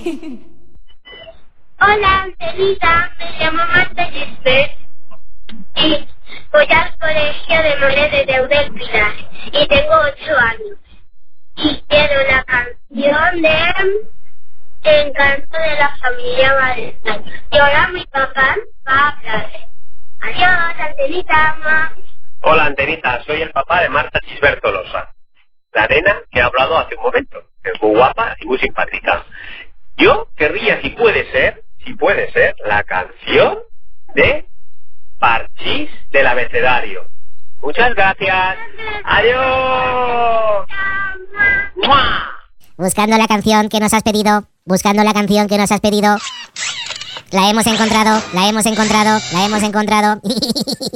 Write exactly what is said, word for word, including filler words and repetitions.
Hola, Angelita, me llamo Marta Gisbert y voy al colegio de Morelos de Eudel Pilar y tengo ocho años. Y quiero la canción de Encanto de la familia Valentine. Y ahora mi papá va a hablar. Adiós, Angelita. Hola, Antenita, soy el papá de Marta Gisbert Tolosa, la nena que ha hablado hace un momento. Es muy guapa y muy simpática. Yo querría, si puede ser, si puede ser, la canción de Parchís del abecedario. Muchas gracias. Adiós. ¡Mua! Buscando la canción que nos has pedido, buscando la canción que nos has pedido. La hemos encontrado, la hemos encontrado, la hemos encontrado.